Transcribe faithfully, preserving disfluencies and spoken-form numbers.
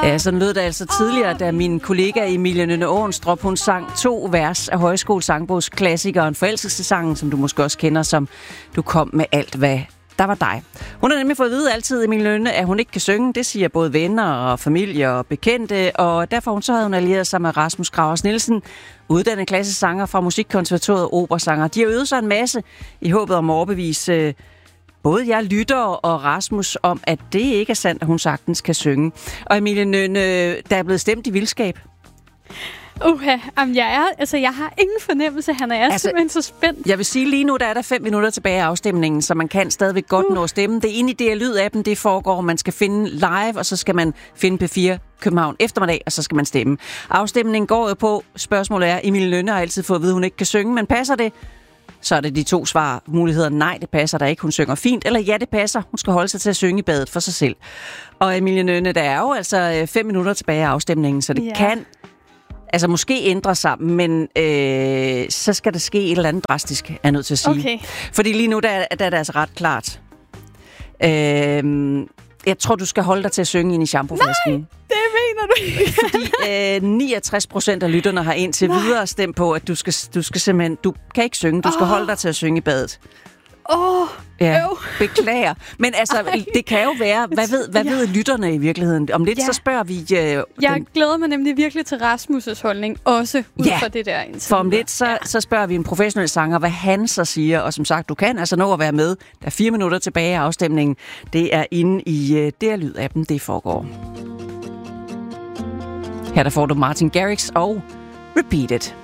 Ja, sådan lød det altså tidligere, da min kollega Emilie Nynne Aanstrup, hun sang to vers af højskolesangbogs-klassikeren Forelskelsessangen, som du måske også kender som Du kom med alt, hvad der var dig. Hun har nemlig fået at vide altid, Emilie Nynne, at hun ikke kan synge. Det siger både venner og familie og bekendte, og derfor hun så havde hun allieret sig med Rasmus Gravers Nielsen, uddannet klassesanger fra Musikkonservatoriet og operasanger. De har øvet sig en masse i håbet om at overbevise både jeg lytter og Rasmus om, at det ikke er sandt, at hun sagtens kan synge. Og Emilie Nynne, der er blevet stemt i vildskab. Uha, jamen jeg er, altså jeg har ingen fornemmelse, han er altså, simpelthen så spændt. Jeg vil sige lige nu, der er der fem minutter tilbage af afstemningen, så man kan stadigvæk godt uh. nå stemmen. Det ene i det er lyd-appen, det foregår, man skal finde live, og så skal man finde P fire København eftermiddag, og så skal man stemme. Afstemningen går jo på, spørgsmålet er, Emilie Nynne har altid fået at vide, at hun ikke kan synge, men passer det? Så er det de to svar muligheder. Nej, det passer der ikke. Hun synger fint. Eller ja, det passer. Hun skal holde sig til at synge i badet for sig selv. Og Emilie Nynne, der er jo altså fem minutter tilbage af afstemningen, så det ja. kan altså måske ændre sig, men øh, så skal der ske et eller andet drastisk, er jeg nødt til at sige. Okay. Fordi lige nu, der, der er det altså ret klart. Øh, jeg tror, du skal holde dig til at synge ind i shampooflasken. Nej, det mener du ikke. Fordi øh, niogtres procent af lytterne har indtil Nej. videre stemt på, at du skal, du skal simpelthen, du kan ikke synge, du skal oh. holde dig til at synge i badet. Åh, oh, ja, beklager. Men altså, Ej. det kan jo være, hvad ved, hvad ja. ved lytterne i virkeligheden? Om lidt, ja. så spørger vi... Øh, jeg den... glæder mig nemlig virkelig til Rasmus' holdning, også ud ja. fra det der interview. For om lidt, så, ja. så spørger vi en professionel sanger, hvad han så siger. Og som sagt, du kan altså nå at være med. Der er fire minutter tilbage af afstemningen. Det er inde i øh, D R Lyd-appen, det foregår. Her der får du Martin Garrix og Repeat It.